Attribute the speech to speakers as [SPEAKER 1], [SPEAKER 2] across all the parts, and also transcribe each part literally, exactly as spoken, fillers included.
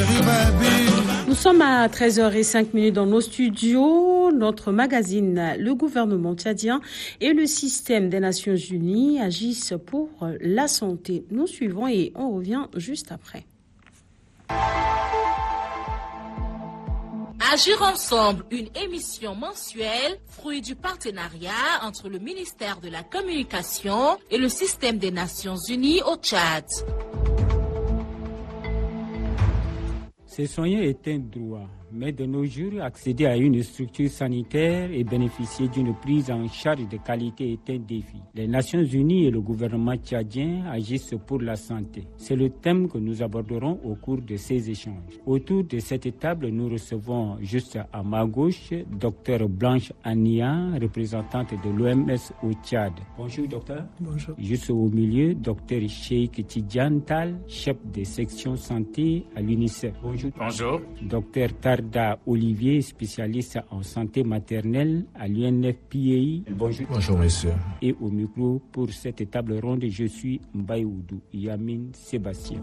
[SPEAKER 1] Nous sommes à treize heures zéro cinq dans nos studios. Notre magazine, le gouvernement tchadien et le système des Nations Unies agissent pour la santé. Nous suivons et on revient juste après.
[SPEAKER 2] Agir ensemble, une émission mensuelle, fruit du partenariat entre le ministère de la Communication et le système des Nations Unies au Tchad.
[SPEAKER 3] Se soigner est un droit, mais de nos jours, accéder à une structure sanitaire et bénéficier d'une prise en charge de qualité est un défi. Les Nations Unies et le gouvernement tchadien agissent pour la santé. C'est le thème que nous aborderons au cours de ces échanges. Autour de cette table, nous recevons juste à ma gauche Dr Blanche Ania, représentante de l'O M S au Tchad. Bonjour docteur.
[SPEAKER 4] Bonjour.
[SPEAKER 3] Juste au milieu, Dr Cheikh Tidiane Tal, chef de section santé à l'UNICEF. Bonjour.
[SPEAKER 5] Bonjour.
[SPEAKER 3] Dr Tarda Olivier, spécialiste en santé maternelle à l'U N F P A I. Bonjour.
[SPEAKER 5] Bonjour, monsieur.
[SPEAKER 3] Et au micro pour cette table ronde, je suis Mbayoudou Yamin Sébastien.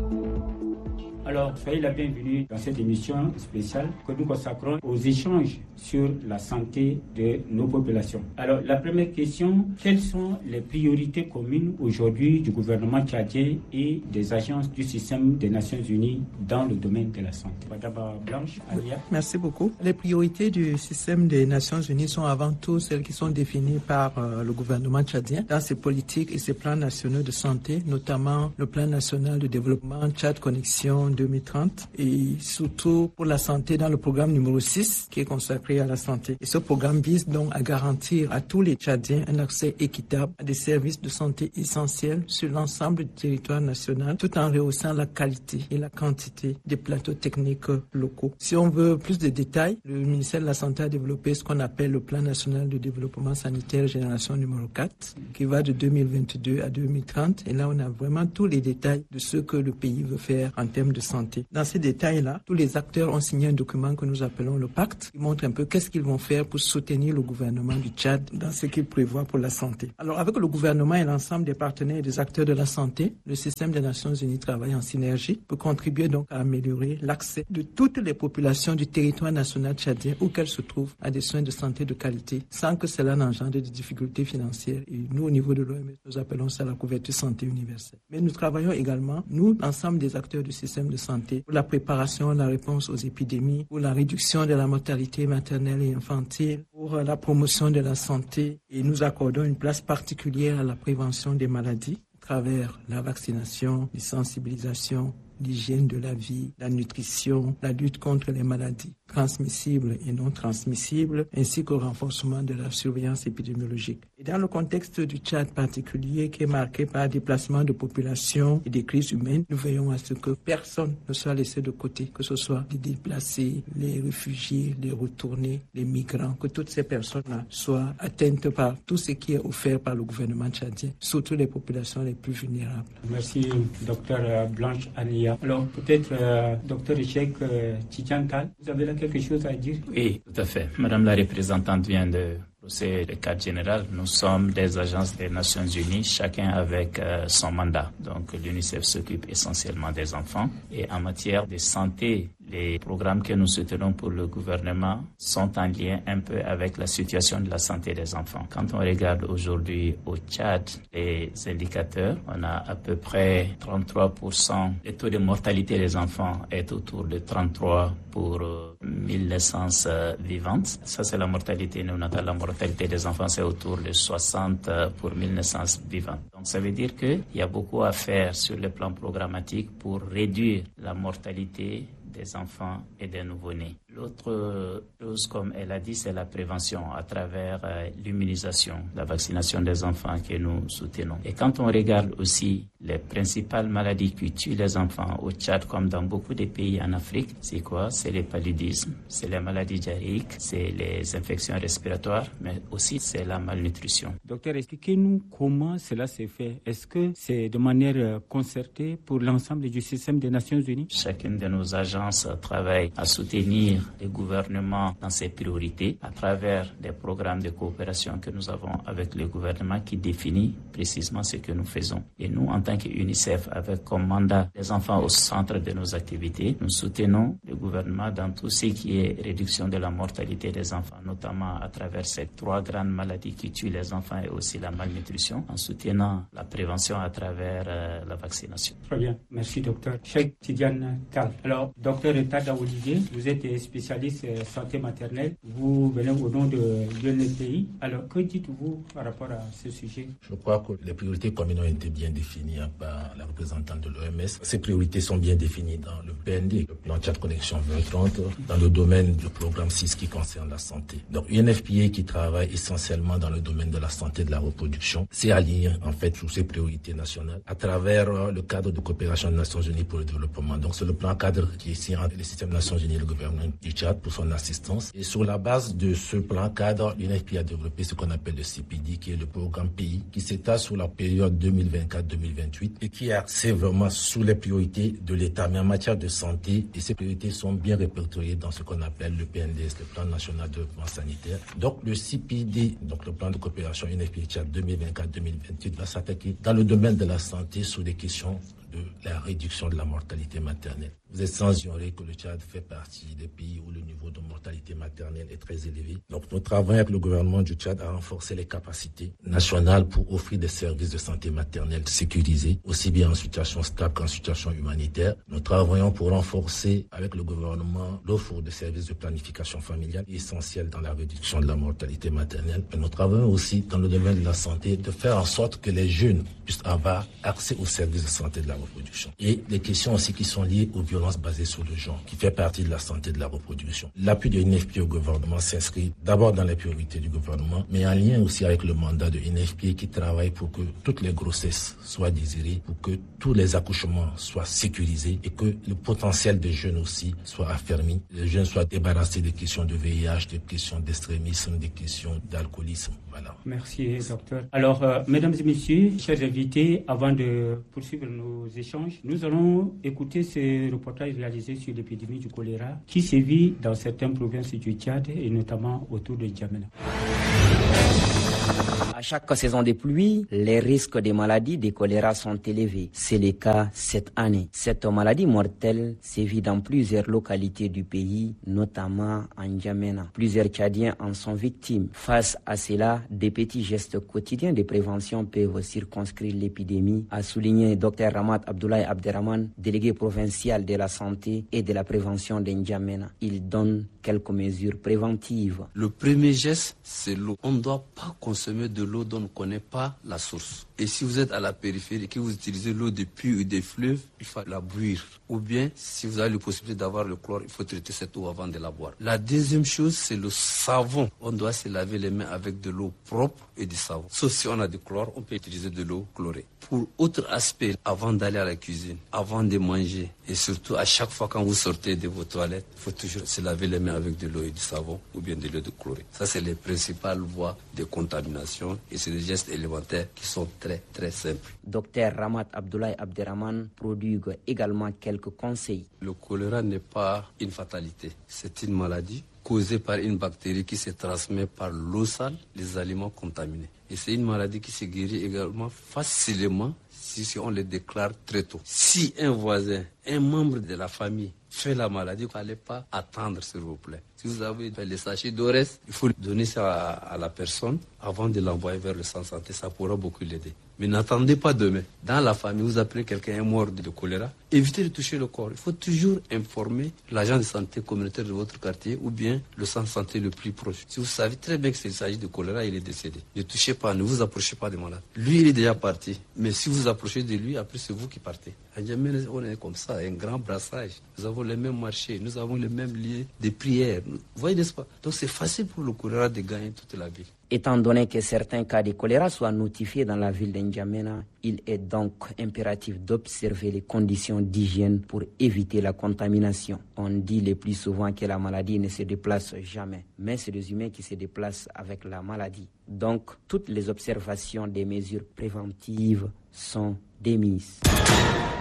[SPEAKER 3] Alors, soyez la bienvenue dans cette émission spéciale que nous consacrons aux échanges sur la santé de nos populations. Alors, la première question, quelles sont les priorités communes aujourd'hui du gouvernement tchadien et des agences du système des Nations Unies dans le domaine de la santé? Madame Blanche, Alia.
[SPEAKER 4] Merci beaucoup. Les priorités du système des Nations Unies sont avant tout celles qui sont définies par euh, le gouvernement tchadien dans ses politiques et ses plans nationaux de santé, notamment le plan national de développement Tchad Connexion deux mille trente et surtout pour la santé dans le programme numéro six qui est consacré à la santé. Et ce programme vise donc à garantir à tous les Tchadiens un accès équitable à des services de santé essentiels sur l'ensemble du territoire national tout en rehaussant la qualité et la quantité des plateaux techniques locaux. Si on veut plus de détails, le ministère de la Santé a développé ce qu'on appelle le plan national de développement sanitaire génération numéro quatre qui va de deux mille vingt-deux à deux mille trente et là on a vraiment tous les détails de ce que le pays veut faire en termes de santé. Dans ces détails-là, tous les acteurs ont signé un document que nous appelons le pacte qui montre un peu qu'est-ce qu'ils vont faire pour soutenir le gouvernement du Tchad dans ce qu'il prévoit pour la santé. Alors avec le gouvernement et l'ensemble des partenaires et des acteurs de la santé, le système des Nations Unies travaille en synergie pour contribuer donc à améliorer l'accès de toutes les populations du territoire national tchadien où qu'elles se trouvent à des soins de santé de qualité sans que cela n'engendre des difficultés financières. Et nous, au niveau de l'O M S, nous appelons ça la couverture santé universelle. Mais nous travaillons également, nous, l'ensemble des acteurs du système de santé, pour la préparation, la réponse aux épidémies, pour la réduction de la mortalité maternelle et infantile, pour la promotion de la santé. Et nous accordons une place particulière à la prévention des maladies à travers la vaccination, les sensibilisations, l'hygiène de la vie, la nutrition, la lutte contre les maladies transmissibles et non transmissibles, ainsi qu'au renforcement de la surveillance épidémiologique. Et dans le contexte du Tchad particulier qui est marqué par déplacement de population et des crises humaines, nous veillons à ce que personne ne soit laissé de côté, que ce soit les déplacés, les réfugiés, les retournés, les migrants, que toutes ces personnes-là soient atteintes par tout ce qui est offert par le gouvernement tchadien, surtout les populations les plus vulnérables.
[SPEAKER 3] Merci, docteur Blanche Ania. Alors, peut-être, euh, docteur Cheikh euh, Tidiane Tal, vous avez là quelque chose à dire?
[SPEAKER 5] Oui, tout à fait. Madame la représentante vient de brosser le cadre général. Nous sommes des agences des Nations Unies, chacun avec euh, son mandat. Donc, l'UNICEF s'occupe essentiellement des enfants. Et en matière de santé, les programmes que nous soutenons pour le gouvernement sont en lien un peu avec la situation de la santé des enfants. Quand on regarde aujourd'hui au Tchad les indicateurs, on a à peu près trente-trois pour cent. Le taux de mortalité des enfants est autour de trente-trois pour euh, mille naissances euh, vivantes. Ça, c'est la mortalité néonatale. La mortalité des enfants, c'est autour de soixante euh, pour mille naissances vivantes. Donc, ça veut dire qu'il y a beaucoup à faire sur le plan programmatique pour réduire la mortalité des enfants et des nouveau-nés. L'autre chose, comme elle a dit, c'est la prévention à travers euh, l'immunisation, la vaccination des enfants que nous soutenons. Et quand on regarde aussi les principales maladies qui tuent les enfants au Tchad comme dans beaucoup de pays en Afrique, c'est quoi? C'est les paludismes, c'est les maladies diarrhéiques, c'est les infections respiratoires, mais aussi c'est la malnutrition.
[SPEAKER 3] Docteur, expliquez-nous comment cela s'est fait. Est-ce que c'est de manière concertée pour l'ensemble du système des Nations Unies?
[SPEAKER 5] Chacune de nos agences travaille à soutenir soutenir les gouvernements dans ces priorités à travers des programmes de coopération que nous avons avec le gouvernement qui définit précisément ce que nous faisons. Et nous, en tant qu'UNICEF, avec comme mandat les enfants au centre de nos activités, nous soutenons le gouvernement dans tout ce qui est réduction de la mortalité des enfants, notamment à travers ces trois grandes maladies qui tuent les enfants et aussi la malnutrition, en soutenant la prévention à travers euh, la vaccination.
[SPEAKER 3] Très bien, merci docteur. Cheikh Tidiane Tall. Alors, docteur Tada Olivier, vous êtes spécialiste santé maternelle, vous venez au nom de l'U N F P I. Alors, que dites-vous par rapport à ce sujet?
[SPEAKER 6] Je crois que les priorités communes ont été bien définies par la représentante de l'O M S. Ces priorités sont bien définies dans le P N D, le plan Tchad Connexion vingt trente, dans le domaine du programme six qui concerne la santé. Donc, U N F P I qui travaille essentiellement dans le domaine de la santé et de la reproduction, s'est aligné en fait sur ces priorités nationales à travers le cadre de coopération des Nations Unies pour le développement. Donc, c'est le plan cadre qui est ici entre le système des Nations Unies et le gouvernement du Tchad pour son assistance. Et sur la base de ce plan cadre, l'U N F P I a développé ce qu'on appelle le C P D, qui est le programme pays, qui s'étale sur la période deux mille vingt-quatre deux mille vingt-huit et qui est axé vraiment sur les priorités de l'État, mais en matière de santé. Et ces priorités sont bien répertoriées dans ce qu'on appelle le P N D S, le plan national de développement sanitaire. Donc, le C P D, donc le plan de coopération U N F P I Tchad deux mille vingt-quatre deux mille vingt-huit, va s'attaquer dans le domaine de la santé sur des questions de la réduction de la mortalité maternelle. Vous êtes sans ignorer que le Tchad fait partie des pays où le niveau de mortalité maternelle est très élevé. Donc, nous travaillons avec le gouvernement du Tchad à renforcer les capacités nationales pour offrir des services de santé maternelle sécurisés, aussi bien en situation stable qu'en situation humanitaire. Nous travaillons pour renforcer avec le gouvernement l'offre de services de planification familiale essentielle dans la réduction de la mortalité maternelle. Et nous travaillons aussi dans le domaine de la santé de faire en sorte que les jeunes puissent avoir accès aux services de santé de la reproduction. Et les questions aussi qui sont liées aux violences basées sur le genre, qui fait partie de la santé de la reproduction. L'appui de l'U N F P I au gouvernement s'inscrit d'abord dans les priorités du gouvernement, mais en lien aussi avec le mandat de l'U N F P I qui travaille pour que toutes les grossesses soient désirées, pour que tous les accouchements soient sécurisés et que le potentiel des jeunes aussi soit affermi. Les jeunes soient débarrassés des questions de V I H, des questions d'extrémisme, des questions d'alcoolisme. Voilà.
[SPEAKER 3] Merci, docteur. Alors, euh, mesdames et messieurs, chers invités, avant de poursuivre nos échanges, nous allons écouter ce reportage réalisé sur l'épidémie du choléra qui sévit dans certaines provinces du Tchad et notamment autour de N'Djamena.
[SPEAKER 7] À chaque saison de pluie, les risques de maladies de choléra sont élevés. C'est le cas cette année. Cette maladie mortelle sévit dans plusieurs localités du pays, notamment en N'Djamena. Plusieurs Tchadiens en sont victimes. Face à cela, des petits gestes quotidiens de prévention peuvent circonscrire l'épidémie, a souligné Dr Ramat Abdoulaye Abderrahman, délégué provincial de la santé et de la prévention de N'Djamena. Il donne quelques mesures préventives.
[SPEAKER 8] Le premier geste, c'est l'eau. On ne doit pas consommer de l'eau dont on ne connaît pas la source. Et si vous êtes à la périphérie et que vous utilisez l'eau des puits ou des fleuves, il faut la bouillir. Ou bien, si vous avez la possibilité d'avoir le chlore, il faut traiter cette eau avant de la boire. La deuxième chose, c'est le savon. On doit se laver les mains avec de l'eau propre et du savon. Sauf si on a du chlore, on peut utiliser de l'eau chlorée. Pour autre aspect, avant d'aller à la cuisine, avant de manger, et surtout à chaque fois quand vous sortez de vos toilettes, il faut toujours se laver les mains avec de l'eau et du savon ou bien de l'eau de chlorée. Ça, c'est les principales voies de contamination et c'est des gestes élémentaires qui sont très, très simples.
[SPEAKER 7] Docteur Ramat Abdoulaye Abderrahman prodigue également quelques conseils.
[SPEAKER 8] Le choléra n'est pas une fatalité, c'est une maladie causée par une bactérie qui se transmet par l'eau sale, les aliments contaminés. Et c'est une maladie qui se guérit également facilement si on les déclare très tôt. Si un voisin, un membre de la famille fait la maladie, il ne fallait pas attendre, s'il vous plaît. Si vous avez les sachets d'O R S, il faut donner ça à, à la personne avant de l'envoyer vers le centre de santé. Ça pourra beaucoup l'aider. Mais n'attendez pas demain. Dans la famille, vous appelez quelqu'un est mort de choléra. Évitez de toucher le corps. Il faut toujours informer l'agent de santé communautaire de votre quartier ou bien le centre de santé le plus proche. Si vous savez très bien qu'il s'agit de choléra, il est décédé. Ne touchez pas, ne vous approchez pas des malades. Lui, il est déjà parti. Mais si vous approchez de lui, après c'est vous qui partez. À N'Djamena, on est comme ça, un grand brassage. Nous avons les mêmes marchés, nous avons les mêmes lieux de prière. Vous voyez, n'est-ce pas? Donc c'est facile pour le choléra de gagner toute la ville.
[SPEAKER 7] Étant donné que certains cas de choléra soient notifiés dans la ville de N'Djamena, il est donc impératif d'observer les conditions d'hygiène pour éviter la contamination. On dit le plus souvent que la maladie ne se déplace jamais, mais c'est les humains qui se déplacent avec la maladie. Donc, toutes les observations des mesures préventives sont démises.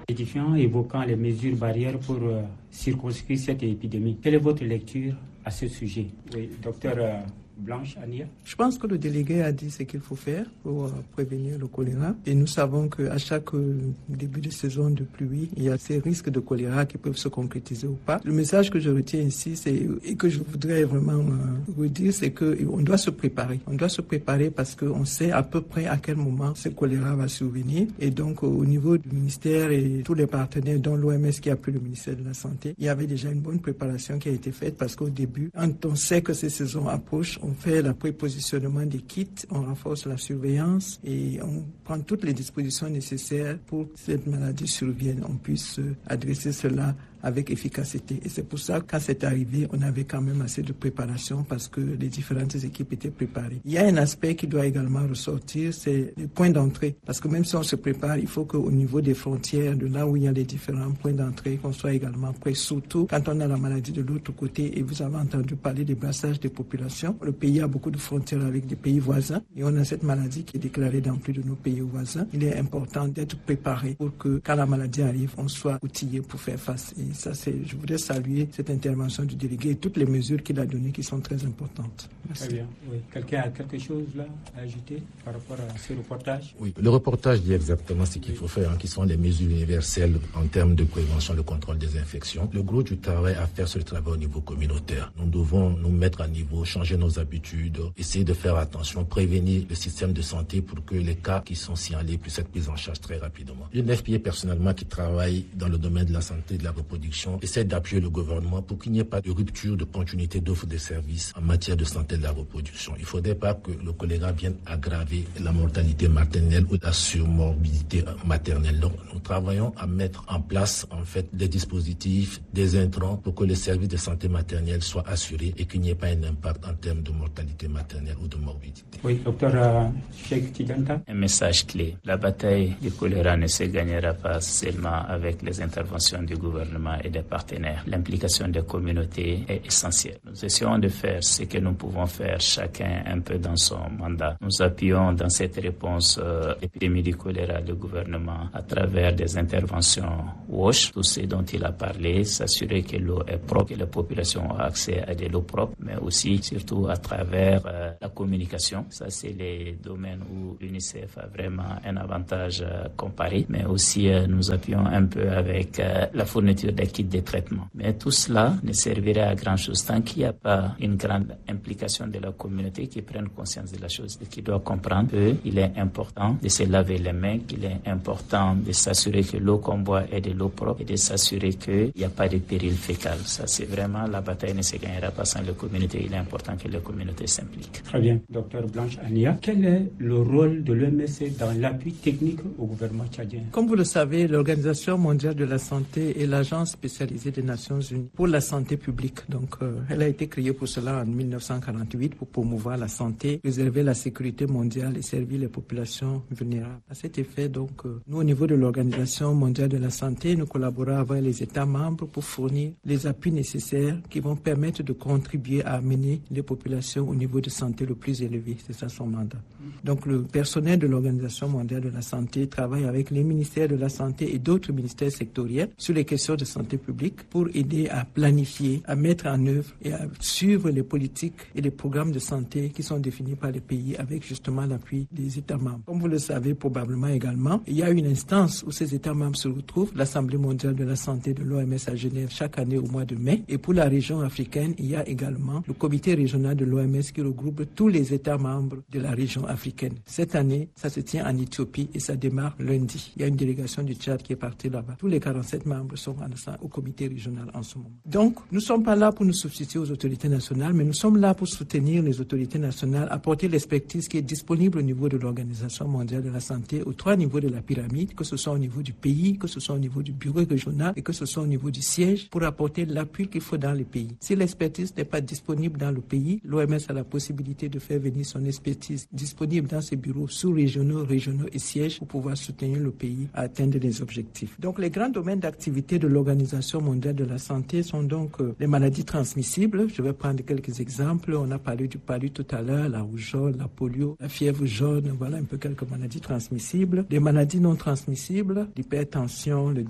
[SPEAKER 3] édifiant évoquant les mesures barrières pour euh, circonscrire cette épidémie. Quelle est votre lecture à ce sujet? Oui, docteur euh, Blanche Ania.
[SPEAKER 4] Je pense que le délégué a dit ce qu'il faut faire pour euh, prévenir le choléra. Et nous savons qu'à chaque euh, début de saison de pluie, il y a ces risques de choléra qui peuvent se concrétiser ou pas. Le message que je retiens ici, c'est, et que je voudrais vraiment euh, redire, c'est qu'on doit se préparer. On doit se préparer parce qu'on sait à peu près à quel moment ce choléra va survenir. Et donc, euh, au niveau du ministère et tous les partenaires, dont l'O M S qui appuie le ministère de la Santé, il y avait déjà une bonne préparation qui a été faite parce qu'au début, quand on sait que ces saisons approchent, on fait le prépositionnement des kits, on renforce la surveillance et on prend toutes les dispositions nécessaires pour que cette maladie survienne. On puisse adresser cela avec efficacité. Et c'est pour ça que quand c'est arrivé, on avait quand même assez de préparation parce que les différentes équipes étaient préparées. Il y a un aspect qui doit également ressortir, c'est les points d'entrée. Parce que même si on se prépare, il faut qu'au niveau des frontières, de là où il y a les différents points d'entrée, qu'on soit également prêt. Surtout quand on a la maladie de l'autre côté et vous avez entendu parler des brassages des populations. Le pays a beaucoup de frontières avec des pays voisins et on a cette maladie qui est déclarée dans plus de nos pays voisins. Il est important d'être préparé pour que quand la maladie arrive, on soit outillé pour faire face. Et ça, c'est, je voudrais saluer cette intervention du délégué et toutes les mesures qu'il a données qui sont très importantes. Merci.
[SPEAKER 3] Très bien. Oui. Quelqu'un a quelque chose là à ajouter par rapport à ce reportage?
[SPEAKER 6] Oui, le reportage dit exactement ce qu'il faut faire, hein, qui sont les mesures universelles en termes de prévention, le contrôle des infections. Le gros du travail à faire, c'est le travail au niveau communautaire. Nous devons nous mettre à niveau, changer nos habitudes, essayer de faire attention, prévenir le système de santé pour que les cas qui sont signalés puissent être pris en charge très rapidement. Une F P A personnellement qui travaille dans le domaine de la santé et de la reproduction essaie d'appuyer le gouvernement pour qu'il n'y ait pas de rupture de continuité d'offre de services en matière de santé et de la reproduction. Il ne faudrait pas que le choléra vienne aggraver la mortalité maternelle ou la surmorbidité maternelle. Donc, nous travaillons à mettre en place, en fait, des dispositifs, des intrants pour que les services de santé maternelle soient assurés et qu'il n'y ait pas un impact en termes de mortalité maternelle ou de morbidité.
[SPEAKER 3] Oui, docteur euh, Cheikh Tidjanta.
[SPEAKER 5] Un message clé. La bataille du choléra ne se gagnera pas seulement avec les interventions du gouvernement et des partenaires. L'implication des communautés est essentielle. Nous essayons de faire ce que nous pouvons faire, chacun un peu dans son mandat. Nous appuyons dans cette réponse euh, épidémie du choléra le gouvernement à travers des interventions WASH, tout ce dont il a parlé, s'assurer que l'eau est propre, que les populations ont accès à de l'eau propre, mais aussi, surtout à travers euh, la communication. Ça, c'est les domaines où l'UNICEF a vraiment un avantage euh, comparé, mais aussi euh, nous appuyons un peu avec euh, la fourniture des kits de traitement. Mais tout cela ne servirait à grand chose tant qu'il n'y a pas une grande implication de la communauté qui prenne conscience de la chose et qui doit comprendre qu'il est important de se laver les mains, qu'il est important de s'assurer que l'eau qu'on boit est de l'eau propre et de s'assurer qu'il n'y a pas de péril fécal. Ça, c'est vraiment la bataille ne se gagnera pas sans la communauté. Il est important que la communauté s'implique.
[SPEAKER 3] Très bien. Docteur Blanche Ania, quel est le rôle de l'O M S dans l'appui technique au gouvernement tchadien?
[SPEAKER 4] Comme vous le savez, l'Organisation mondiale de la santé est l'agence spécialisée des Nations unies pour la santé publique. Donc, euh, elle a été créée pour cela en mille neuf cent quarante-huit pour promouvoir la santé, préserver la sécurité mondiale et servir les populations vulnérables. À cet effet, donc, euh, nous, au niveau de l'Organisation mondiale de la santé, nous collaborons avec les États membres pour fournir les appuis nécessaires qui vont permettre de contribuer à amener les populations au niveau de santé le plus élevé. C'est ça son mandat. Donc, le personnel de l'Organisation mondiale de la santé travaille avec les ministères de la santé et d'autres ministères sectoriels sur les questions de santé publique pour aider à planifier, à mettre en œuvre et à suivre les politiques et les programmes de santé qui sont définis par les pays avec justement l'appui des États membres. Comme vous le savez probablement également, il y a une instance où ces États membres se retrouvent, l'Assemblée mondiale de la santé de l'O M S à Genève chaque année au mois de mai. Et pour la région africaine, il y a également le comité régional de l'O M S qui regroupe tous les États membres de la région africaine. Cette année, ça se tient en Éthiopie et ça démarre lundi. Il y a une délégation du Tchad qui est partie là-bas. Tous les quarante-sept membres sont au comité régional en ce moment. Donc, nous ne sommes pas là pour nous substituer aux autorités nationales, mais nous sommes là pour soutenir les autorités nationales, apporter l'expertise qui est disponible au niveau de l'Organisation mondiale de la santé, aux trois niveaux de la pyramide, que ce soit au niveau du pays, que ce soit au niveau du bureau régional et que ce soit au niveau du siège, pour apporter l'appui qu'il faut dans les pays. Si l'expertise n'est pas disponible dans le pays, l'O M S a la possibilité de faire venir son expertise disponible dans ses bureaux sous-régionaux, régionaux et sièges pour pouvoir soutenir le pays à atteindre les objectifs. Donc, les grands domaines d'activité de l'Organisation mondiale de la santé sont donc euh, les maladies transmissibles. Je vais prendre quelques exemples. On a parlé du palu tout à l'heure, la rougeole, la polio, la fièvre jaune, voilà un peu quelques maladies transmissibles. Les maladies non transmissibles, l'hypertension, le diabète,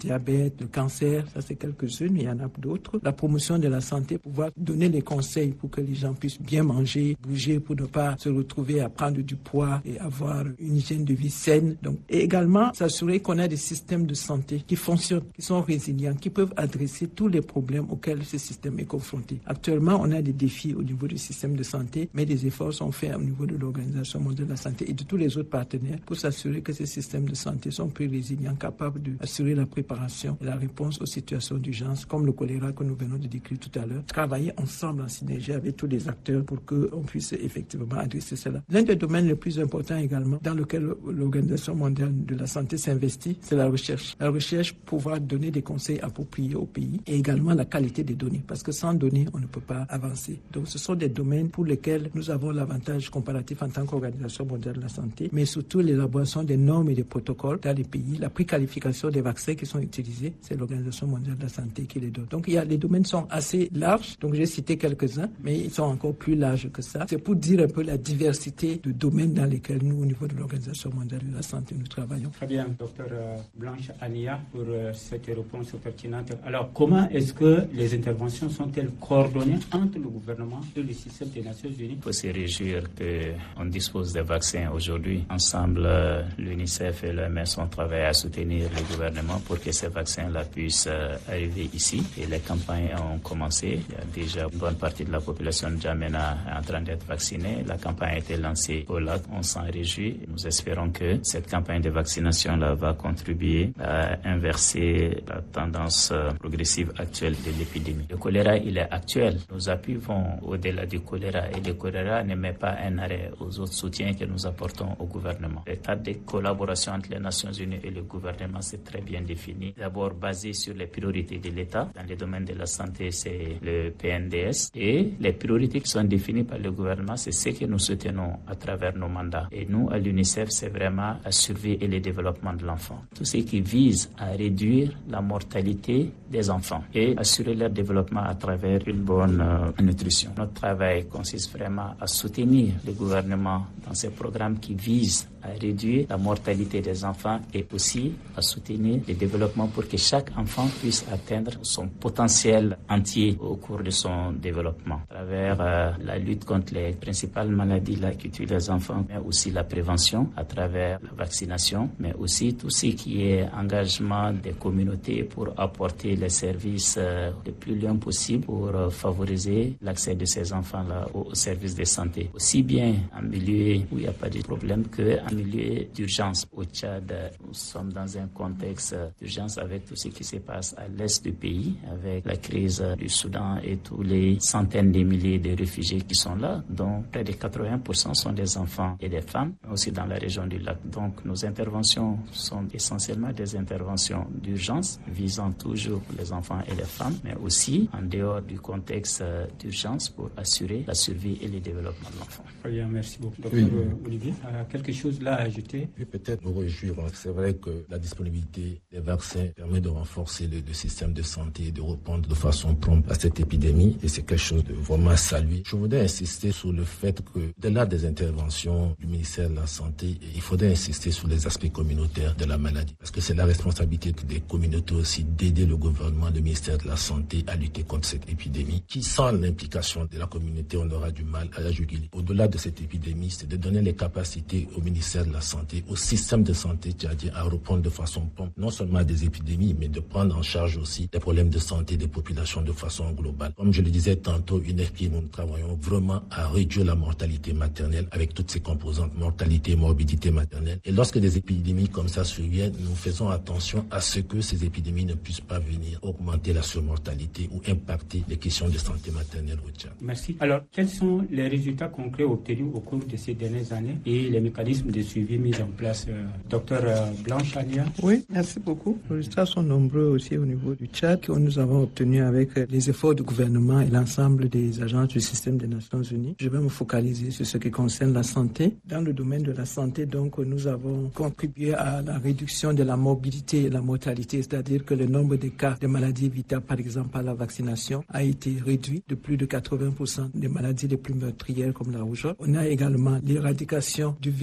[SPEAKER 4] diabète, le cancer, ça c'est quelques-unes, il y en a d'autres. La promotion de la santé, pouvoir donner les conseils pour que les gens puissent bien manger, bouger, pour ne pas se retrouver à prendre du poids et avoir une hygiène de vie saine. Donc, et également s'assurer qu'on a des systèmes de santé qui fonctionnent, qui sont résilients, qui peuvent adresser tous les problèmes auxquels ce système est confronté. Actuellement, on a des défis au niveau du système de santé, mais des efforts sont faits au niveau de l'Organisation mondiale de la santé et de tous les autres partenaires pour s'assurer que ces systèmes de santé sont plus résilients, capables d'assurer la préparation et la réponse aux situations d'urgence, comme le choléra que nous venons de décrire tout à l'heure. Travailler ensemble en synergie avec tous les acteurs pour qu'on puisse effectivement adresser cela. L'un des domaines les plus importants également dans lequel l'Organisation mondiale de la santé s'investit, c'est la recherche. La recherche, pouvoir donner des conseils appropriés au pays et également la qualité des données, parce que sans données, on ne peut pas avancer. Donc ce sont des domaines pour lesquels nous avons l'avantage comparatif en tant qu'Organisation mondiale de la santé, mais surtout l'élaboration des normes et des protocoles dans les pays, la préqualification des vaccins qui sont utilisés, c'est l'Organisation mondiale de la santé qui les donne. Donc il y a, les domaines sont assez larges, donc j'ai cité quelques-uns, mais ils sont encore plus larges que ça. C'est pour dire un peu la diversité de domaines dans lesquels nous, au niveau de l'Organisation mondiale de la santé, nous travaillons.
[SPEAKER 3] Très bien, docteur Blanche Ania, pour cette réponse pertinente. Alors, comment est-ce que les interventions sont-elles coordonnées entre le gouvernement et le système des Nations Unies?
[SPEAKER 5] Il faut se réjouir qu'on dispose des vaccins aujourd'hui. Ensemble, l'UNICEF et l'O M S ont travaillé à soutenir le gouvernement pour que ces vaccins-là puissent arriver ici. Et les campagnes ont commencé. Il y a déjà une bonne partie de la population de N'Djamena en train d'être vaccinée. La campagne a été lancée au lac. On s'en réjouit. Nous espérons que cette campagne de vaccination-là va contribuer à inverser la tendance progressive actuelle de l'épidémie. Le choléra, il est actuel. Nos appuis vont au-delà du choléra et le choléra ne met pas un arrêt aux autres soutiens que nous apportons au gouvernement. L'état de collaboration entre les Nations Unies et le gouvernement, c'est très bien défini. D'abord basé sur les priorités de l'État. Dans le domaine de la santé, c'est le P N D S. Et les priorités qui sont définies par le gouvernement, c'est ce que nous soutenons à travers nos mandats. Et nous, à l'UNICEF, c'est vraiment à surveiller le développement de l'enfant. Tout ce qui vise à réduire la mortalité des enfants et assurer leur développement à travers une bonne euh, nutrition. Notre travail consiste vraiment à soutenir le gouvernement dans ces programmes qui visent à réduire la mortalité des enfants et aussi à soutenir le développement pour que chaque enfant puisse atteindre son potentiel entier au cours de son développement. À travers euh, la lutte contre les principales maladies là, qui tuent les enfants, mais aussi la prévention à travers la vaccination, mais aussi tout ce qui est engagement des communautés pour apporter les services euh, le plus loin possible pour euh, favoriser l'accès de ces enfants-là aux, aux services de santé. Aussi bien en milieu où il n'y a pas de problème qu'en milieu d'urgence. Au Tchad, nous sommes dans un contexte d'urgence avec tout ce qui se passe à l'est du pays, avec la crise du Soudan et tous les centaines de milliers de réfugiés qui sont là, dont près de quatre-vingts pour cent sont des enfants et des femmes, aussi dans la région du lac. Donc nos interventions sont essentiellement des interventions d'urgence visant toujours les enfants et les femmes, mais aussi en dehors du contexte d'urgence pour assurer la survie et le développement de l'enfant.
[SPEAKER 3] Très bien, merci beaucoup. Docteur oui. Olivier, euh, quelque chose là à ajouter?
[SPEAKER 6] Oui, peut-être nous réjouir. C'est vrai que la disponibilité des vaccins permet de renforcer le, le système de santé et de répondre de façon prompte à cette épidémie et c'est quelque chose de vraiment à saluer. Je voudrais insister sur le fait que, au-delà des interventions du ministère de la Santé, il faudrait insister sur les aspects communautaires de la maladie parce que c'est la responsabilité des communautés aussi d'aider le gouvernement, le ministère de la Santé à lutter contre cette épidémie qui, sans l'implication de la communauté, on aura du mal à la juguler. Au-delà de cette épidémie, c'est de donner les capacités au ministère de la Santé, au système de santé tchadien à répondre de façon prompte, non seulement à des épidémies, mais de prendre en charge aussi des problèmes de santé des populations de façon globale. Comme je le disais tantôt, U N F P A, nous travaillons vraiment à réduire la mortalité maternelle avec toutes ses composantes, mortalité, morbidité maternelle. Et lorsque des épidémies comme ça surviennent, nous faisons attention à ce que ces épidémies ne puissent pas venir augmenter la surmortalité ou impacter les questions de santé maternelle au Tchad.
[SPEAKER 3] Merci. Alors, quels sont les résultats concrets obtenus au cours de ces dernières années et les mécanismes de suivi mis en place? Euh, docteur euh, Blanche Ania.
[SPEAKER 4] Oui, merci beaucoup. Les résultats sont nombreux aussi au niveau du Tchad que nous avons obtenus avec les efforts du gouvernement et l'ensemble des agences du système des Nations Unies. Je vais me focaliser sur ce qui concerne la santé. Dans le domaine de la santé, donc, nous avons contribué à la réduction de la morbidité et la mortalité, c'est-à-dire que le nombre de cas de maladies évitables, par exemple par la vaccination, a été réduit de plus de quatre-vingts pour cent des maladies les plus meurtrières comme la rougeole. On a également l'éradication du virus sauvage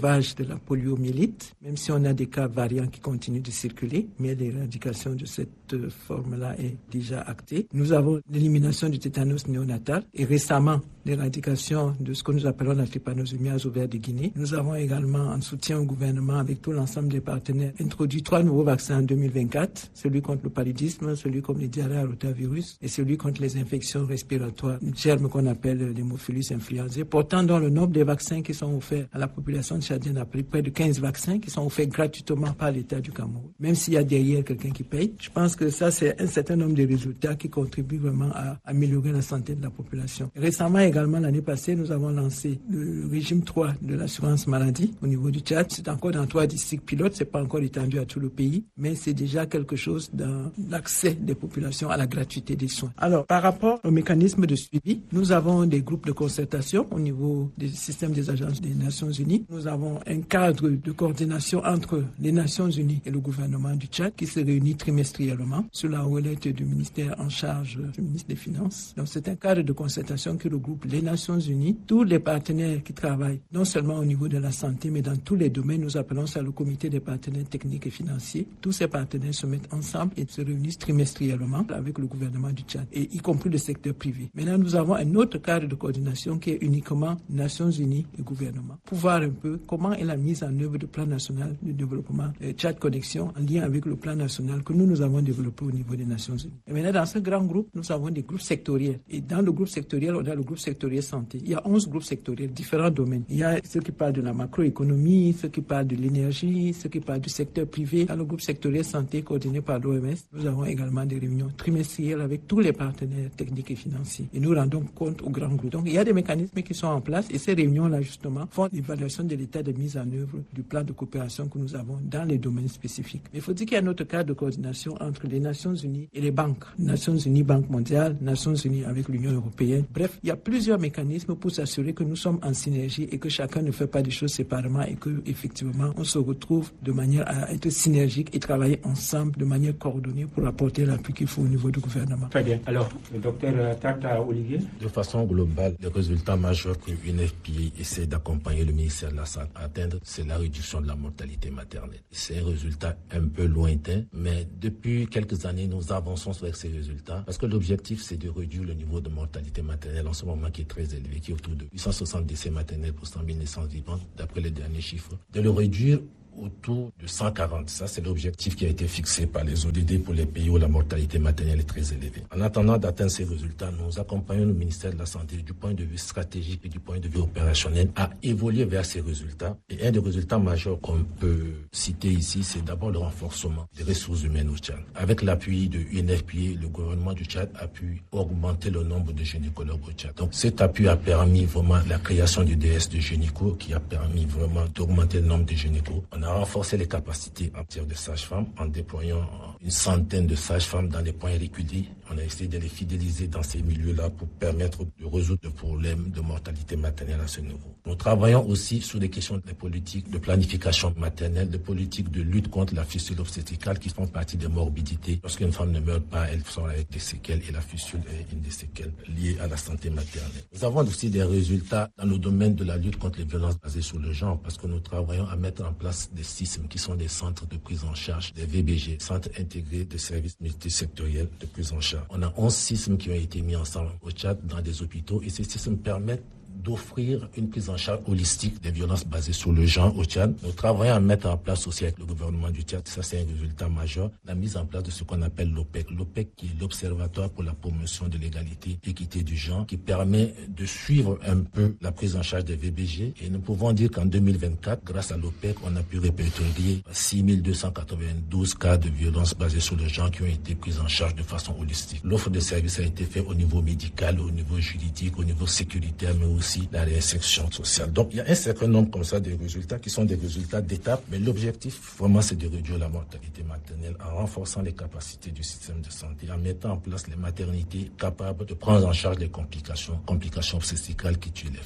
[SPEAKER 4] sauvage de la poliomyélite, même si on a des cas variants qui continuent de circuler, mais l'éradication de cette forme-là est déjà actée. Nous avons l'élimination du tétanos néonatal et récemment l'éradication de ce que nous appelons la trypanosomiase ovaire de Guinée. Nous avons également, en soutien au gouvernement, avec tout l'ensemble des partenaires, introduit trois nouveaux vaccins en deux mille vingt-quatre, celui contre le paludisme, celui contre les diarrhées à rotavirus et celui contre les infections respiratoires, une germe qu'on appelle l'hémophilus influenzae, portant dans le nombre des vaccins qui sont offerts à la population tchadienne à près de quinze vaccins qui sont offerts gratuitement par l'État du Cameroun, même s'il y a derrière quelqu'un qui paye. Je pense que ça, c'est un certain nombre de résultats qui contribuent vraiment à améliorer la santé de la population. Récemment, également, l'année passée, nous avons lancé le régime trois de l'assurance maladie au niveau du Tchad. C'est encore dans trois districts pilotes, c'est pas encore étendu à tout le pays, mais c'est déjà quelque chose dans l'accès des populations à la gratuité des soins. Alors, par rapport au mécanisme de suivi, nous avons des groupes de concertation au niveau des systèmes des agences des Nations Unies. Nous avons un cadre de coordination entre les Nations Unies et le gouvernement du Tchad qui se réunit trimestriellement sous la houlette du ministère en charge du ministre des Finances. Donc, c'est un cadre de concertation qui regroupe les Nations Unies, tous les partenaires qui travaillent, non seulement au niveau de la santé, mais dans tous les domaines. Nous appelons ça le comité des partenaires techniques et financiers. Tous ces partenaires se mettent ensemble et se réunissent trimestriellement avec le gouvernement du Tchad, et y compris le secteur privé. Maintenant, nous avons un autre cadre de coordination qui est uniquement Nations Unies et gouvernement, pour voir un peu comment est la mise en œuvre du plan national de développement euh, Tchad Connexion en lien avec le plan national que nous, nous avons développé au niveau des Nations Unies. Et maintenant, dans ce grand groupe, nous avons des groupes sectoriels. Et dans le groupe sectoriel, on a le groupe sectoriel santé. Il y a onze groupes sectoriels, différents domaines. Il y a ceux qui parlent de la macroéconomie, ceux qui parlent de l'énergie, ceux qui parlent du secteur privé. Dans le groupe sectoriel santé coordonné par l'O M S, nous avons également des réunions trimestrielles avec tous les partenaires techniques et financiers. Et nous rendons compte au grand groupe. Donc, il y a des mécanismes qui sont en place et ces réunions-là, justement, font l'évaluation de l'état de mise en œuvre du plan de coopération que nous avons dans les domaines spécifiques. Mais il faut dire qu'il y a un autre cadre de coordination entre les Nations Unies et les banques. Nations Unies, Banque mondiale, Nations Unies avec l'Union européenne. Bref, il y a plusieurs mécanismes pour s'assurer que nous sommes en synergie et que chacun ne fait pas des choses séparément et que, effectivement, on se retrouve de manière à être synergique et travailler ensemble de manière coordonnée pour apporter l'appui qu'il faut au niveau du gouvernement.
[SPEAKER 3] Très bien. Alors, le docteur Tata Olivier.
[SPEAKER 6] De façon globale, le résultat majeur que l'U N F P A essaie d'accompagner le ministère de la Santé à atteindre, c'est la réduction de la mortalité maternelle. C'est un résultat un peu lointain, mais depuis quelques années, nous avançons vers ces résultats parce que l'objectif, c'est de réduire le niveau de mortalité maternelle en ce moment qui est très élevé, qui est autour de huit cent soixante décès maternels pour cent mille naissances vivantes, d'après les derniers chiffres. De le réduire autour de cent quarante. Ça, c'est l'objectif qui a été fixé par les O D D pour les pays où la mortalité maternelle est très élevée. En attendant d'atteindre ces résultats, nous accompagnons le ministère de la Santé du point de vue stratégique et du point de vue opérationnel à évoluer vers ces résultats. Et un des résultats majeurs qu'on peut citer ici, c'est d'abord le renforcement des ressources humaines au Tchad. Avec l'appui de U N F P A, le gouvernement du Tchad a pu augmenter le nombre de gynécologues au Tchad. Donc cet appui a permis vraiment la création du D S de gynéco qui a permis vraiment d'augmenter le nombre de gynécos. On a renforcé les capacités en matière de sages-femmes en déployant une centaine de sages-femmes dans les points reculés. On a essayé de les fidéliser dans ces milieux-là pour permettre de résoudre le problème de mortalité maternelle à ce niveau. Nous travaillons aussi sur des questions de politiques de planification maternelle, de politiques de lutte contre la fistule obstétricale qui font partie des morbidités. Lorsqu'une femme ne meurt pas, elle sort avec des séquelles et la fistule est une des séquelles liées à la santé maternelle. Nous avons aussi des résultats dans le domaine de la lutte contre les violences basées sur le genre parce que nous travaillons à mettre en place des S I S M qui sont des centres de prise en charge, des V B G, centres intégrés de services multisectoriels de prise en charge. On a onze S I S M qui ont été mis ensemble au Tchad dans des hôpitaux et ces S I S M permettent d'offrir une prise en charge holistique des violences basées sur le genre au Tchad. Nous travaillons à mettre en place aussi avec le gouvernement du Tchad, ça c'est un résultat majeur, la mise en place de ce qu'on appelle l'OPEC. L'OPEC qui est l'Observatoire pour la promotion de l'égalité et l'équité du genre, qui permet de suivre un peu la prise en charge des V B G. Et nous pouvons dire qu'en deux mille vingt-quatre, grâce à l'OPEC, on a pu répertorier six mille deux cent quatre-vingt-douze cas de violences basées sur le genre qui ont été pris en charge de façon holistique. L'offre de services a été faite au niveau médical, au niveau juridique, au niveau sécuritaire, mais aussi la réinsertion sociale. Donc, il y a un certain nombre comme ça de résultats qui sont des résultats d'étape, mais l'objectif, vraiment, c'est de réduire la mortalité maternelle en renforçant les capacités du système de santé, en mettant en place les maternités capables de prendre en charge les complications, complications obstétricales qui tuent les femmes.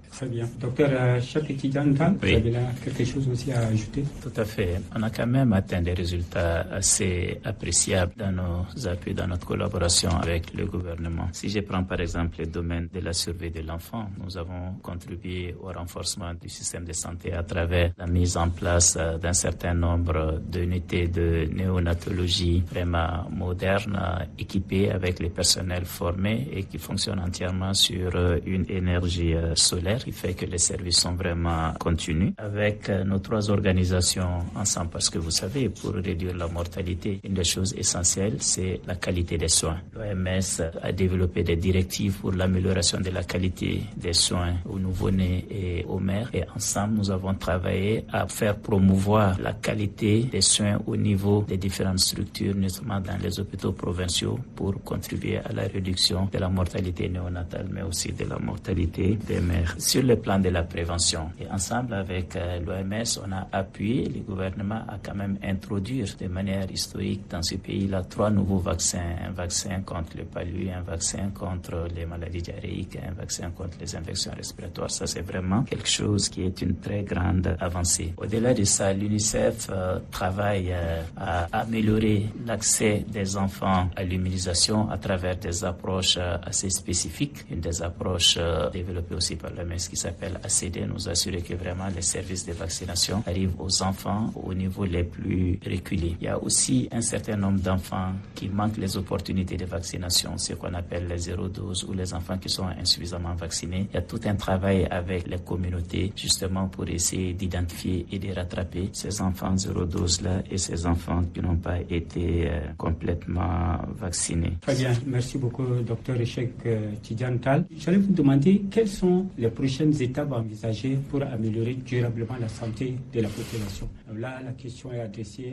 [SPEAKER 3] Très bien. Docteur Cheikh Tidiane Tall,
[SPEAKER 5] oui.
[SPEAKER 3] Vous avez là quelque chose aussi à ajouter?
[SPEAKER 5] Tout à fait. On a quand même atteint des résultats assez appréciables dans nos appuis, dans notre collaboration avec le gouvernement. Si je prends par exemple le domaine de la survie de l'enfant, nous avons contribué au renforcement du système de santé à travers la mise en place d'un certain nombre d'unités de néonatologie vraiment modernes, équipées avec les personnels formés et qui fonctionnent entièrement sur une énergie solaire, qui fait que les services sont vraiment continus avec nos trois organisations ensemble, parce que vous savez, pour réduire la mortalité, une des choses essentielles, c'est la qualité des soins. L'O M S a développé des directives pour l'amélioration de la qualité des soins aux nouveau-nés et aux mères, et ensemble, nous avons travaillé à faire promouvoir la qualité des soins au niveau des différentes structures, notamment dans les hôpitaux provinciaux, pour contribuer à la réduction de la mortalité néonatale, mais aussi de la mortalité des mères. Sur le plan de la prévention, et ensemble avec euh, l'O M S, on a appuyé, le gouvernement a quand même introduit de manière historique dans ce pays-là trois nouveaux vaccins, un vaccin contre le palu, un vaccin contre les maladies diarrhéiques, un vaccin contre les infections respiratoires. Ça, c'est vraiment quelque chose qui est une très grande avancée. Au-delà de ça, l'UNICEF euh, travaille euh, à améliorer l'accès des enfants à l'immunisation à travers des approches euh, assez spécifiques. Une des approches euh, développées aussi par l'O M S qui s'appelle A C D, nous assurer que vraiment les services de vaccination arrivent aux enfants au niveau les plus reculés. Il y a aussi un certain nombre d'enfants qui manquent les opportunités de vaccination, ce qu'on appelle les zéro dose ou les enfants qui sont insuffisamment vaccinés. Il y a tout un travail avec les communautés justement pour essayer d'identifier et de rattraper ces enfants zéro dose là et ces enfants qui n'ont pas été euh, complètement vaccinés.
[SPEAKER 3] Très bien, merci beaucoup docteur Cheikh Tidiane Tall. J'allais vous demander quelles sont les prochaines étapes envisagées pour améliorer durablement la santé de la population. Alors là, la question est adressée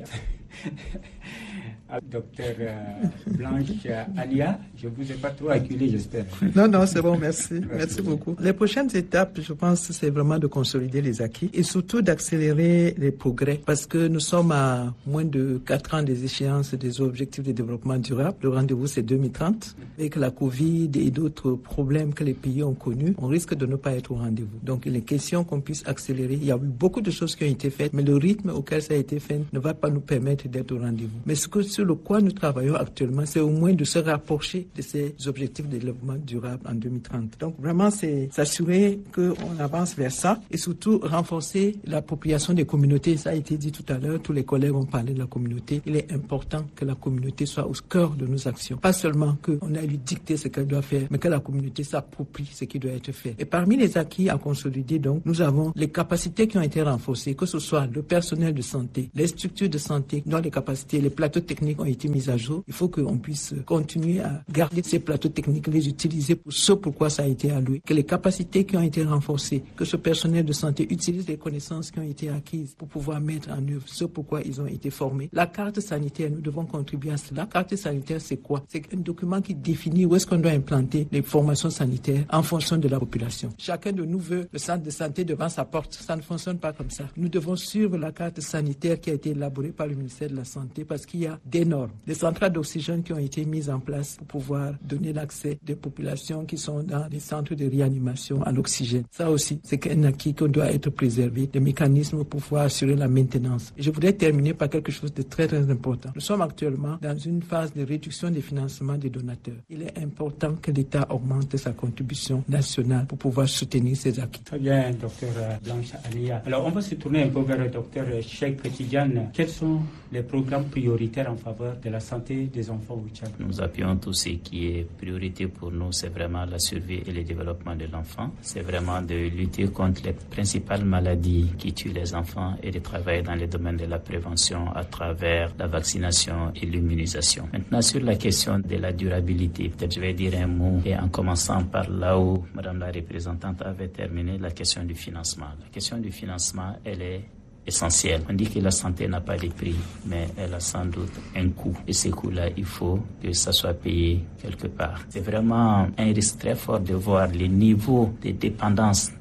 [SPEAKER 3] à docteur Blanche Alia. Je ne vous ai pas trop acculé, j'espère.
[SPEAKER 4] Non, non, c'est bon, merci. Merci, merci beaucoup. Les prochaines étapes, je pense, c'est vraiment de consolider les acquis et surtout d'accélérer les progrès parce que nous sommes à moins de quatre ans des échéances des objectifs de développement durable. Le rendez-vous, c'est deux mille trente. Avec la Covid et d'autres problèmes que les pays ont connus, on risque de ne pas être au rendez-vous. Donc, il est question qu'on puisse accélérer. Il y a eu beaucoup de choses qui ont été faites, mais le rythme auquel ça a été fait ne va pas nous permettre d'être au rendez-vous. Mais ce que, sur le quoi nous travaillons actuellement, c'est au moins de se rapprocher de ces objectifs de développement durable en deux mille trente. Donc, vraiment, c'est s'assurer qu'on avance vers ça et surtout renforcer l'appropriation des communautés. Ça a été dit tout à l'heure, tous les collègues ont parlé de la communauté. Il est important que la communauté soit au cœur de nos actions. Pas seulement qu'on a lui dicter ce qu'elle doit faire, mais que la communauté s'approprie ce qui doit être fait. Et parmi les acquis à consolider, donc, nous avons les capacités qui ont été renforcées, que ce soit le personnel de santé, les structures de santé, dont les capacités, les plateaux techniques ont été mis à jour. Il faut qu'on puisse continuer à garder ces plateaux techniques, les utiliser pour ce pourquoi ça a été alloué, que les capacités qui ont été renforcées, que ce personnel de santé utilise les connaissances qui ont été acquises pour pouvoir mettre en œuvre ce pourquoi ils ont été formés. La carte sanitaire, nous devons contribuer à cela. La carte sanitaire, c'est quoi? C'est un document qui définit où est-ce qu'on doit implanter les formations sanitaires en fonction de la population. Chacun de nous veut le centre de santé devant sa porte. Ça ne fonctionne pas comme ça. Nous devons suivre la carte sanitaire qui a été élaborée par le ministère de la Santé parce qu'il y a des normes, des centrales d'oxygène qui ont été mises en place pour pouvoir donner l'accès des populations qui sont dans les centres de réanimation à l'oxygène. Ça aussi, c'est un acquis qui doit être préservé, des mécanismes pour pouvoir assurer la maintenance. Et je voudrais terminer par quelque chose de très très important. Nous sommes actuellement dans une phase de réduction des financements des donateurs. Il est important que l'État augmente sa contribution nationale pour pouvoir soutenir ces acquis.
[SPEAKER 3] Très bien, docteur Blanche Alia. Alors, on va se tourner un peu vers le docteur Cheikh Tidiane. Quels sont les programmes prioritaires en faveur de la santé des enfants au Tchad?
[SPEAKER 5] Nous appuyons tout ce qui est priorité pour nous, c'est vraiment la survie et le développement de l'enfant. C'est vraiment de lutter contre les principales maladies qui tuent les enfants et de travailler dans le domaine de la prévention à travers la vaccination et l'immunisation. Maintenant, sur la question de la durabilité, peut-être je vais dire un mot et en commençant par là où Madame la représentante avait terminé, la question du financement. La question du financement, elle est essentielle. On dit que la santé n'a pas de prix, mais elle a sans doute un coût. Et ce coût-là, il faut que ça soit payé quelque part. C'est vraiment un risque très fort de voir les niveaux de dépendance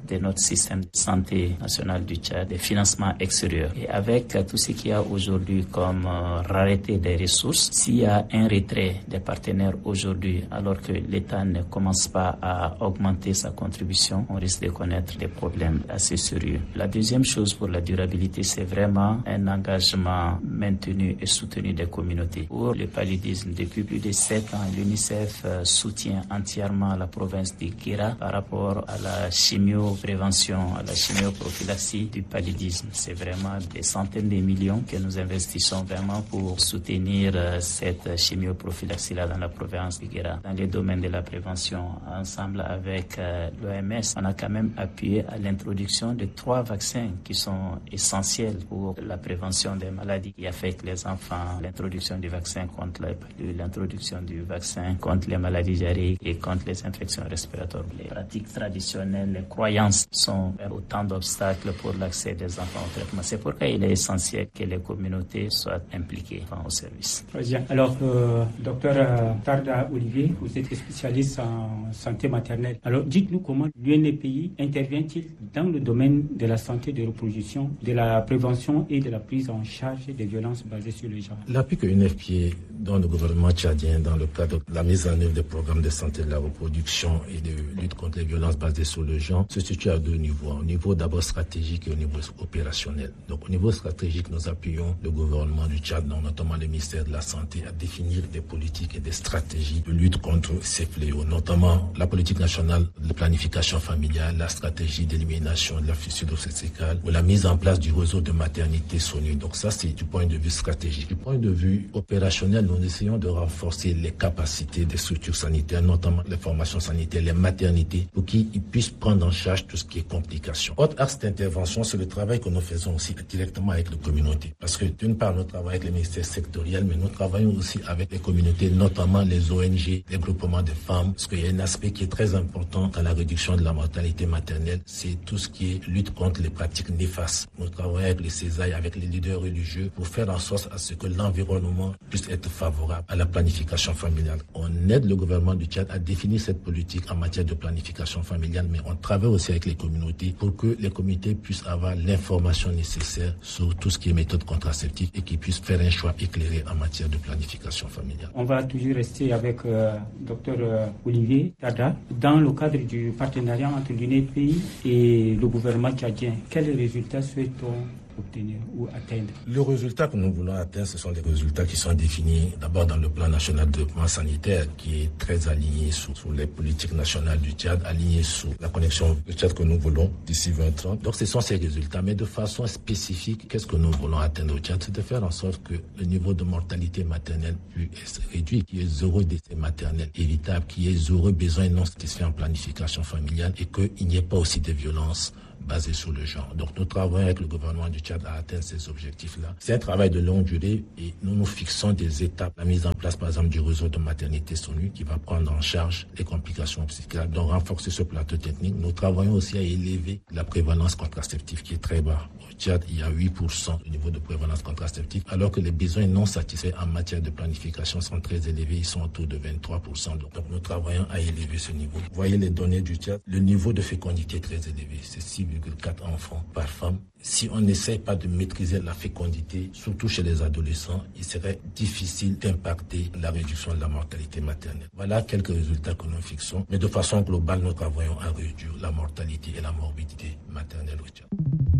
[SPEAKER 5] de notre système de santé national du Tchad, des financements extérieurs. Et avec tout ce qu'il y a aujourd'hui comme euh, rareté des ressources, s'il y a un retrait des partenaires aujourd'hui, alors que l'État ne commence pas à augmenter sa contribution, on risque de connaître des problèmes assez sérieux. La deuxième chose pour la durabilité, c'est vraiment un engagement maintenu et soutenu des communautés. Pour le paludisme, depuis plus de sept ans, l'UNICEF euh, soutient entièrement la province de Guira par rapport à la chimioprévention, à la chimioprophylaxie du paludisme. C'est vraiment des centaines de millions que nous investissons vraiment pour soutenir euh, cette chimioprophylaxie-là dans la province de Guira. Dans les domaines de la prévention, ensemble avec euh, l'O M S, on a quand même appuyé à l'introduction de trois vaccins qui sont essentiels pour la prévention des maladies qui affectent les enfants. L'introduction du vaccin contre la paludisme, l'introduction du vaccin contre les maladies diarrhéiques et contre les infections respiratoires. Les pratiques traditionnelles, les croyances sont autant d'obstacles pour l'accès des enfants au traitement. C'est pourquoi il est essentiel que les communautés soient impliquées au service.
[SPEAKER 3] Très bien. Alors, euh, docteur euh, Tarda Olivier, vous êtes spécialiste en santé maternelle. Alors, dites-nous comment l'U N P I intervient-il dans le domaine de la santé de reproduction, de la prévention et de la prise en charge des violences basées sur le genre?
[SPEAKER 6] L'appui que l'U N P I donne au gouvernement tchadien dans le cadre de la mise en œuvre des programmes de santé de la reproduction et de lutte contre les violences basées sur le genre se situe à deux niveaux. Au niveau d'abord stratégique et au niveau opérationnel. Donc au niveau stratégique, nous appuyons le gouvernement du Tchad, notamment le ministère de la Santé, à définir des politiques et des stratégies de lutte contre ces fléaux, notamment la politique nationale de planification familiale, la stratégie d'élimination de la fissure obstétricale ou la mise en place du réseau de maternité S O N U. Donc ça, c'est du point de vue stratégique. Du point de vue opérationnel, nous essayons de renforcer les capacités des structures sanitaires, notamment les formations sanitaires, les maternités, pour qu'ils puissent prendre en charge tout ce qui est complications. Autre axe d'intervention, c'est le travail que nous faisons aussi directement avec les communautés. Parce que d'une part, nous travaillons avec les ministères sectoriels, mais nous travaillons aussi avec les communautés, notamment les O N G, les groupements de femmes, parce qu'il y a un aspect qui est très important dans la réduction de la mortalité maternelle, c'est tout ce qui est lutte contre les pratiques néfastes. Nous travaillons avec les Césailles, avec les leaders religieux, pour faire en sorte à ce que l'environnement puisse être favorable à la planification familiale. On aide le gouvernement du Tchad à définir cette politique en matière de planification familiale, mais on travaille aussi avec les communautés pour que les communautés puissent avoir l'information nécessaire sur tout ce qui est méthode contraceptive et qu'ils puissent faire un choix éclairé en matière de planification familiale.
[SPEAKER 3] On va toujours rester avec euh, docteur euh, Olivier Tarda. Dans le cadre du partenariat entre l'U N P I et le gouvernement tchadien, quels résultats souhaitons obtenir ou atteindre?
[SPEAKER 6] Le résultat que nous voulons atteindre, ce sont les résultats qui sont définis d'abord dans le plan national de développement sanitaire qui est très aligné sur, sur les politiques nationales du Tchad, aligné sur la connexion du Tchad que nous voulons d'ici vingt trente. Donc ce sont ces résultats, mais de façon spécifique, qu'est-ce que nous voulons atteindre au Tchad? C'est de faire en sorte que le niveau de mortalité maternelle puisse être réduit, qu'il y ait zéro décès maternel évitable, qu'il y ait zéro besoin non satisfait en planification familiale et qu'il n'y ait pas aussi de violences basé sur le genre. Donc nous travaillons avec le gouvernement du Tchad à atteindre ces objectifs-là. C'est un travail de longue durée et nous nous fixons des étapes. La mise en place, par exemple, du réseau de maternité S O N U qui va prendre en charge les complications obstétricales. Donc renforcer ce plateau technique. Nous travaillons aussi à élever la prévalence contraceptive qui est très bas. Au Tchad, il y a huit pour cent de niveau de prévalence contraceptive, alors que les besoins non satisfaits en matière de planification sont très élevés. Ils sont autour de vingt-trois pour cent. Donc nous travaillons à élever ce niveau. Vous voyez les données du Tchad. Le niveau de fécondité est très élevé. C'est six virgule quatre enfants par femme. Si on n'essaie pas de maîtriser la fécondité, surtout chez les adolescents, il serait difficile d'impacter la réduction de la mortalité maternelle. Voilà quelques résultats que nous fixons. Mais de façon globale, nous travaillons à réduire la mortalité et la morbidité maternelle au Tchad.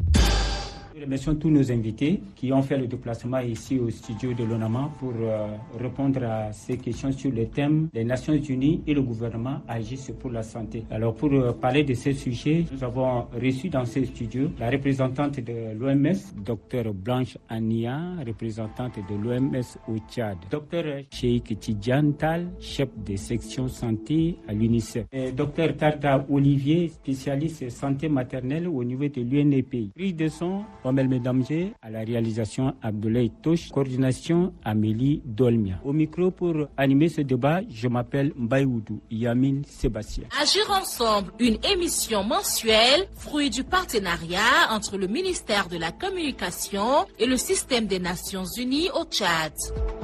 [SPEAKER 3] Nous remercions tous nos invités qui ont fait le déplacement ici au studio de l'ONAMA pour euh, répondre à ces questions sur le thème des Nations Unies et le gouvernement agissent pour la santé. Alors pour euh, parler de ce sujet, nous avons reçu dans ce studio la représentante de l'O M S, Dr Blanche Ania, représentante de l'O M S au Tchad, Dr Cheikh Tidjane Tal, chef de section santé à l'UNICEF, et Dr Tarda Olivier, spécialiste santé maternelle au niveau de l'U N P I. Prise de son Omel Medamje, à la réalisation Abdoulaye Touche, coordination Amélie Dolmia. Au micro pour animer ce débat, je m'appelle Mbaïoudou Yamine Sébastien.
[SPEAKER 2] Agir ensemble, une émission mensuelle, fruit du partenariat entre le ministère de la Communication et le système des Nations Unies au Tchad.